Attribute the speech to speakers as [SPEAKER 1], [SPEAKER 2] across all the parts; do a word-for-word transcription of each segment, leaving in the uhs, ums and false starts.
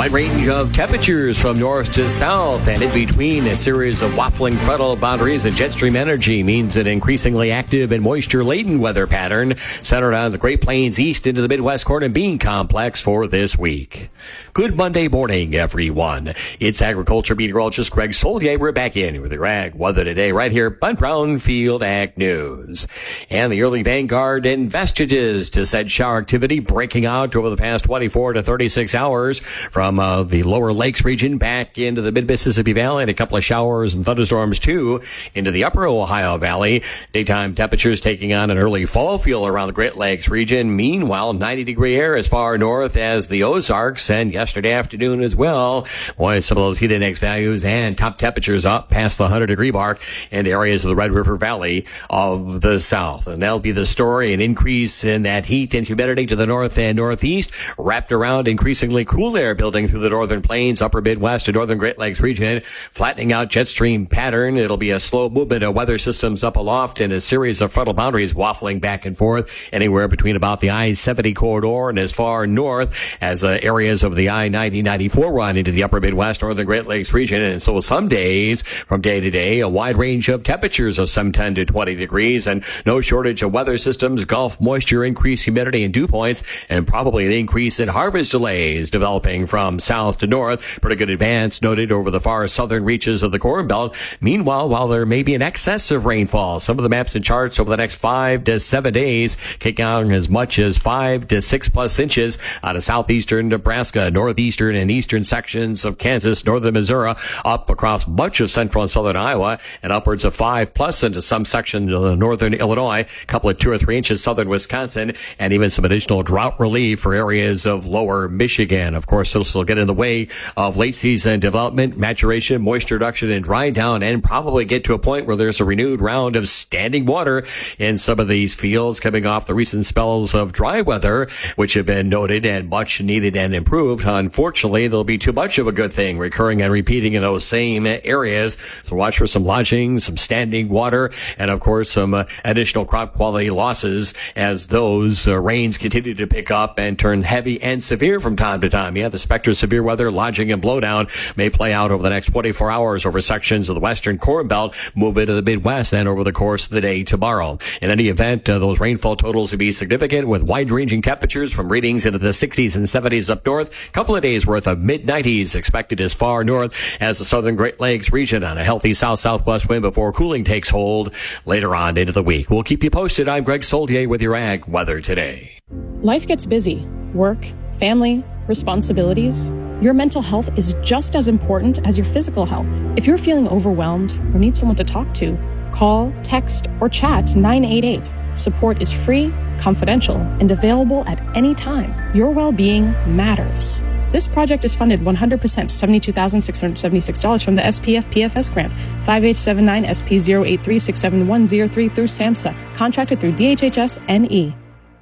[SPEAKER 1] Wide range of temperatures from north to south, and in between a series of waffling frontal boundaries. And jet stream energy means an increasingly active and moisture-laden weather pattern centered on the Great Plains east into the Midwest corn and bean complex for this week. Good Monday morning, everyone. It's agriculture meteorologist Greg Solier. We're back in with your ag weather today right here on Brownfield Ag News. And the early vanguard and vestiges to said shower activity breaking out over the past twenty-four to thirty-six hours from uh, the lower lakes region back into the mid-Mississippi Valley, and a couple of showers and thunderstorms too into the upper Ohio Valley. Daytime temperatures taking on an early fall feel around the Great Lakes region. Meanwhile, ninety degree air as far north as the Ozarks, and yesterday afternoon as well. Boy, some of those heat index values and top temperatures up past the one hundred degree mark in the areas of the Red River Valley of the south. And that'll be the story, an increase in that heat and humidity to the north and northeast, wrapped around increasingly cool air building through the northern plains, upper Midwest and northern Great Lakes region, flattening out jet stream pattern. It'll be a slow movement of weather systems up aloft and a series of frontal boundaries waffling back and forth anywhere between about the I seventy corridor and as far north as uh, areas of the I ninety ninety-four run into the upper Midwest, northern Great Lakes region. And so some days, from day to day, a wide range of temperatures of some ten to twenty degrees, and no shortage of weather systems, Gulf moisture, increased humidity and dew points, and probably an increase in harvest delays developing from south to north. Pretty good advance noted over the far southern reaches of the Corn Belt. Meanwhile, while there may be an excess of rainfall, some of the maps and charts over the next five to seven days kick out as much as five to six plus inches out of southeastern Nebraska, northeastern and eastern sections of Kansas, northern Missouri, up across much of central and southern Iowa, and upwards of five plus into some sections of northern Illinois, a couple of two or three inches southern Wisconsin, and even some additional drought relief for areas of lower Michigan. Of course, this will get in the way of late season development, maturation, moisture reduction, and dry down, and probably get to a point where there's a renewed round of standing water in some of these fields coming off the recent spells of dry weather, which have been noted and much needed and improved. Unfortunately, there'll be too much of a good thing recurring and repeating in those same areas. So watch for some lodging, some standing water, and of course some uh, additional crop quality losses as those uh, rains continue to pick up and turn heavy and severe from time to time. Yeah, the specter of severe weather, lodging, and blowdown may play out over the next twenty-four hours over sections of the western Corn Belt, move into the Midwest, and over the course of the day tomorrow. In any event, uh, those rainfall totals will be significant, with wide-ranging temperatures from readings into the sixties and seventies up north. A couple of days worth of mid-nineties expected as far north as the southern Great Lakes region on a healthy south-southwest wind before cooling takes hold later on into the week. We'll keep you posted. I'm Greg Solier with your ag weather today.
[SPEAKER 2] Life gets busy. Work, family, responsibilities. Your mental health is just as important as your physical health. If you're feeling overwhelmed or need someone to talk to, call, text, or chat nine eight eight. Support is free, confidential, and available at any time. Your well-being matters. This project is funded one hundred percent, seventy-two thousand six hundred seventy-six dollars from the S P F P F S grant, five H seven nine S P zero eight three six seven one zero three through SAMHSA, contracted through D H H S N E.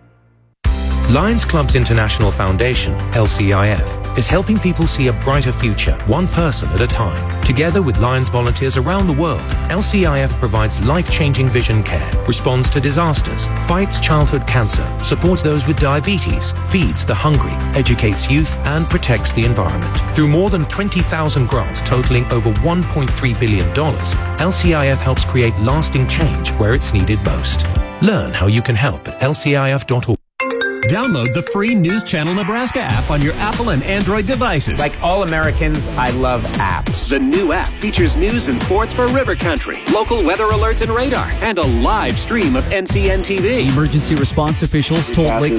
[SPEAKER 3] Lions Clubs International Foundation, L C I F, is helping people see a brighter future, one person at a time. Together with Lions volunteers around the world, L C I F provides life-changing vision care, responds to disasters, fights childhood cancer, supports those with diabetes, feeds the hungry, educates youth, and protects the environment. Through more than twenty thousand grants totaling over one point three billion dollars, L C I F helps create lasting change where it's needed most. Learn how you can help at L C I F dot org.
[SPEAKER 4] Download the free News Channel Nebraska app on your Apple and Android devices.
[SPEAKER 5] Like all Americans, I love apps.
[SPEAKER 4] The new app features news and sports for River Country, local weather alerts and radar, and a live stream of N C N T V.
[SPEAKER 6] Emergency response officials told Lake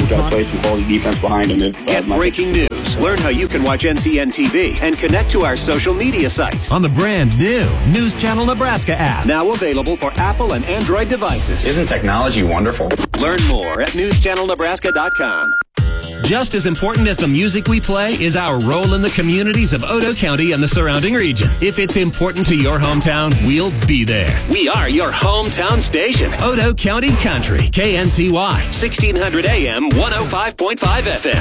[SPEAKER 4] Get breaking news. Learn how you can watch N C N T V and connect to our social media sites on the brand new News Channel Nebraska app. Now available for Apple and Android devices.
[SPEAKER 7] Isn't technology wonderful?
[SPEAKER 4] Learn more at news channel nebraska dot com. Just as important as the music we play is our role in the communities of Otoe County and the surrounding region. If it's important to your hometown, we'll be there. We are your hometown station, Otoe County Country, K N C Y, sixteen hundred A M, one oh five point five F M.